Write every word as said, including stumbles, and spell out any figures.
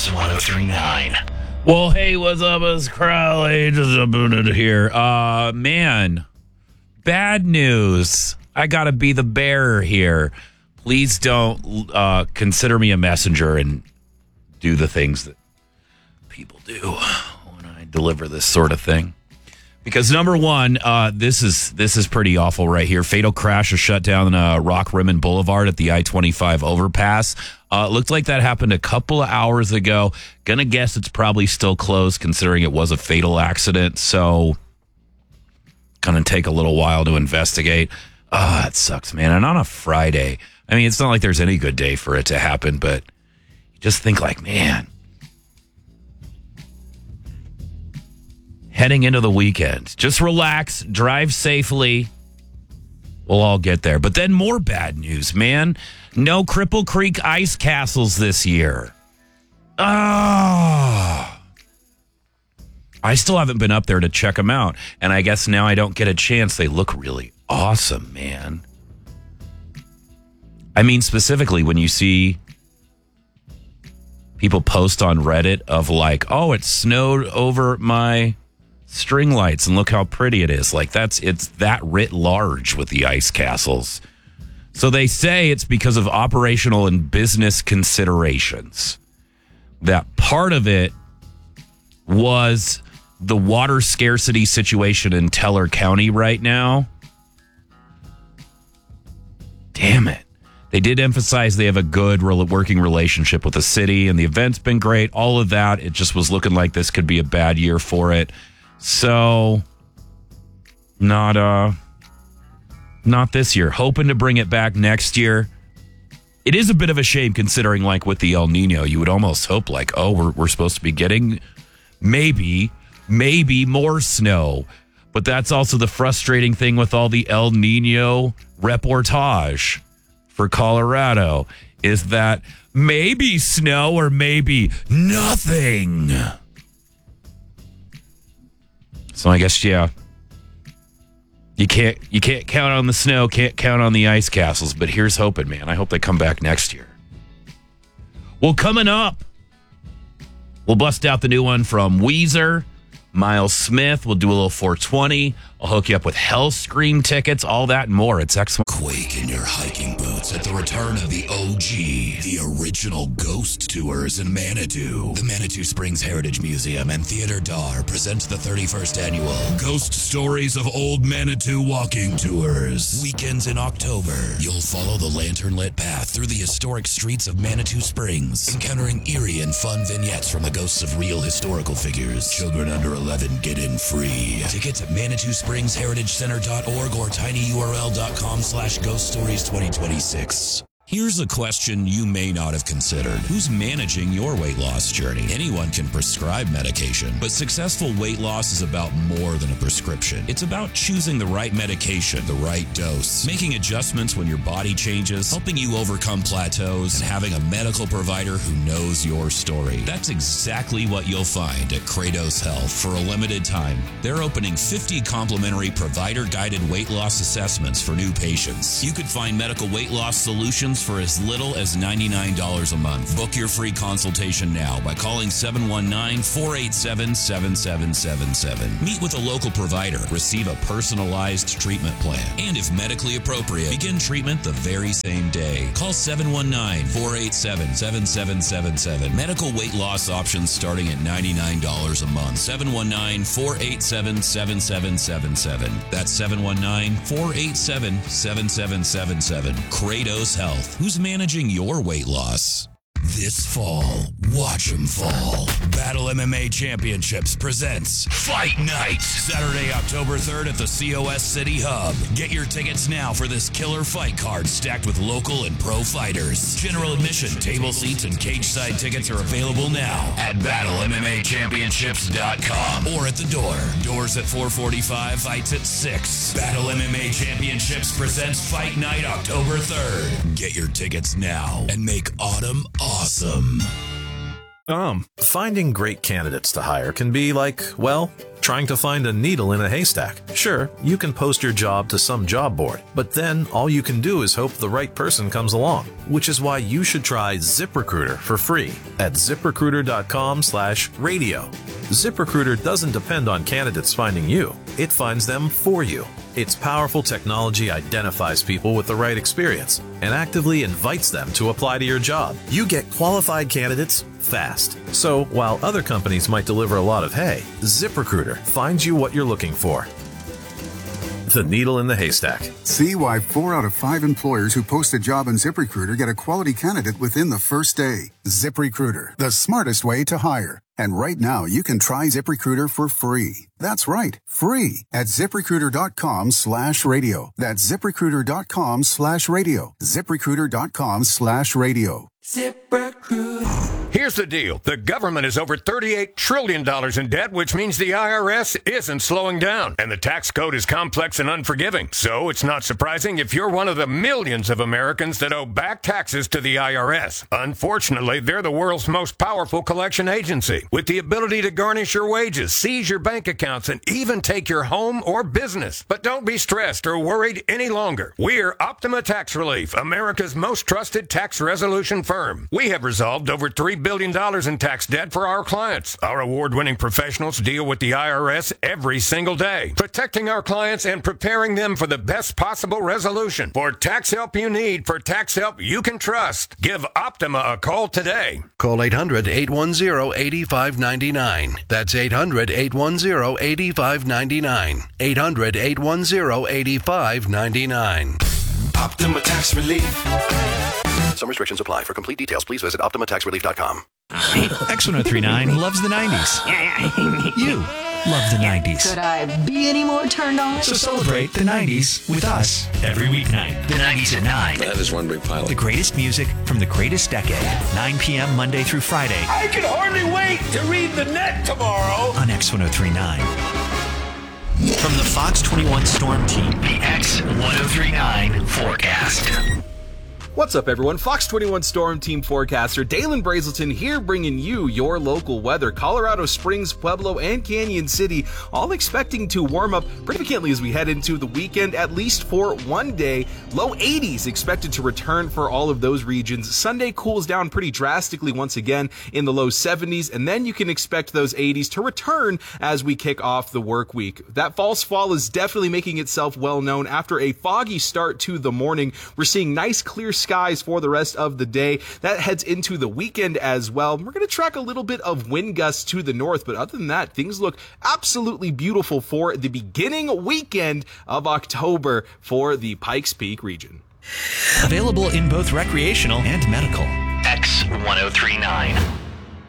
X one oh three point nine. Well, hey, what's up? It's Crowley. Just jumping in here. Uh, man, bad news. I got to be the bearer here. Please don't uh, consider me a messenger and do the things that people do when I deliver this sort of thing. Because number one, uh, this is this is pretty awful right here. Fatal crash, a shutdown uh, Rock Rimmon Boulevard at the I twenty-five overpass. Uh, it looked like that happened a couple of hours ago. Gonna guess it's probably still closed considering it was a fatal accident. So gonna take a little while to investigate. Ah, oh, that sucks, man. And on a Friday, I mean, it's not like there's any good day for it to happen, but you just think like, man, heading into the weekend, just relax, drive safely. We'll all get there. But then more bad news, man. No Cripple Creek ice castles this year. Ah. Oh. I still haven't been up there to check them out. And I guess now I don't get a chance. They look really awesome, man. I mean, specifically when you see people post on Reddit of like, oh, it snowed over my string lights and look how pretty it is. Like that's, it's that writ large with the ice castles. So they say it's because of operational and business considerations. That part of it was the water scarcity situation in Teller County right now. Damn it. They did emphasize they have a good working relationship with the city and the event's been great. All of that. It just was looking like this could be a bad year for it. So not, uh, not this year. Hoping to bring it back next year. It is a bit of a shame considering like with the El Nino, you would almost hope like, oh, we're, we're supposed to be getting maybe, maybe more snow. But that's also the frustrating thing with all the El Nino reportage for Colorado is that maybe snow or maybe nothing. So I guess, yeah, you can't you can't count on the snow, can't count on the ice castles, but here's hoping, man. I hope they come back next year. Well, coming up, we'll bust out the new one from Weezer, Miles Smith. We'll do a little four twenty. I'll hook you up with Hellscream tickets, all that and more. It's X one. Quake in your hiking boots at the return of the O G, the original ghost tours in Manitou. The Manitou Springs Heritage Museum and Theater Dar present the thirty-first annual Ghost Stories of Old Manitou walking tours. Weekends in October. You'll follow the lantern-lit path through the historic streets of Manitou Springs, encountering eerie and fun vignettes from the ghosts of real historical figures. Children under eleven get in free. Tickets at Manitou Springs Heritage Center dot org or tinyurl dot com slash ghost stories twenty twenty-six. Here's a question you may not have considered. Who's managing your weight loss journey? Anyone can prescribe medication, but successful weight loss is about more than a prescription. It's about choosing the right medication, the right dose, making adjustments when your body changes, helping you overcome plateaus, and having a medical provider who knows your story. That's exactly what you'll find at Kratos Health. For a limited time, they're opening fifty complimentary provider-guided weight loss assessments for new patients. You could find medical weight loss solutions for as little as ninety-nine dollars a month. Book your free consultation now by calling seven one nine, four eight seven, seven seven seven seven. Meet with a local provider. Receive a personalized treatment plan. And if medically appropriate, begin treatment the very same day. Call seven one nine, four eight seven, seven seven seven seven. Medical weight loss options starting at ninety-nine dollars a month. seven one nine, four eight seven, seven seven seven seven. That's seven one nine, four eight seven, seven seven seven seven. Kratos Health. Who's managing your weight loss? This fall, watch 'em fall. Battle M M A Championships presents Fight Night. Saturday, October third at the C O S City Hub. Get your tickets now for this killer fight card stacked with local and pro fighters. General admission, table seats, and cage side tickets are available now at battle m m a championships dot com or at the door. Doors at four forty-five, fights at six. Battle M M A Championships presents Fight Night, October third. Get your tickets now and make autumn awesome. Um, finding great candidates to hire can be like, well, trying to find a needle in a haystack. Sure, you can post your job to some job board, but then all you can do is hope the right person comes along, which is why you should try ZipRecruiter for free at ZipRecruiter.com slash radio. ZipRecruiter doesn't depend on candidates finding you. It finds them for you. Its powerful technology identifies people with the right experience and actively invites them to apply to your job. You get qualified candidates fast. So while other companies might deliver a lot of hay, ZipRecruiter finds you what you're looking for. The needle in the haystack. See why four out of five employers who post a job on ZipRecruiter get a quality candidate within the first day. ZipRecruiter, the smartest way to hire. And right now, you can try ZipRecruiter for free. That's right, free at ZipRecruiter.com slash radio. That's ZipRecruiter.com slash radio. ZipRecruiter.com slash radio. ZipRecruiter. Here's the deal. The government is over thirty-eight trillion dollars in debt, which means the I R S isn't slowing down. And the tax code is complex and unforgiving. So it's not surprising if you're one of the millions of Americans that owe back taxes to the I R S. Unfortunately, they're the world's most powerful collection agency, with the ability to garnish your wages, seize your bank accounts, and even take your home or business. But don't be stressed or worried any longer. We're Optima Tax Relief, America's most trusted tax resolution firm. We have resolved over three billion dollars in tax debt for our clients. Our award-winning professionals deal with the I R S every single day, protecting our clients and preparing them for the best possible resolution. For tax help you need, for tax help you can trust, give Optima a call today. Call eight hundred, eight one zero, eight five nine nine. That's eight hundred, eight one zero, eight five nine nine. eight hundred, eight one zero, eight five nine nine. Optima Tax Relief. Some restrictions apply. For complete details, please visit Optima Tax Relief dot com. X one oh three point nine loves the nineties. You love the nineties. Could I be any more turned on? So celebrate the nineties with us every weeknight. The nineties at nine. That is one big pile. The greatest music from the greatest decade. nine p.m. Monday through Friday. I can hardly wait to read the net tomorrow. On X one oh three point nine. From the Fox twenty-one Storm Team, the X one oh three point nine forecast. What's up, everyone? Fox twenty-one Storm Team forecaster Dalen Brazelton here, bringing you your local weather. Colorado Springs, Pueblo, and Canyon City all expecting to warm up significantly as we head into the weekend, at least for one day. Low eighties expected to return for all of those regions. Sunday cools down pretty drastically once again in the low seventies, and then you can expect those eighties to return as we kick off the work week. That false fall is definitely making itself well known. After a foggy start to the morning, we're seeing nice clear skies for the rest of the day. That heads into the weekend as well. We're going to track a little bit of wind gusts to the north, but other than that, things look absolutely beautiful for the beginning weekend of October for the Pikes Peak region. Available in both recreational and medical. X one oh three point nine.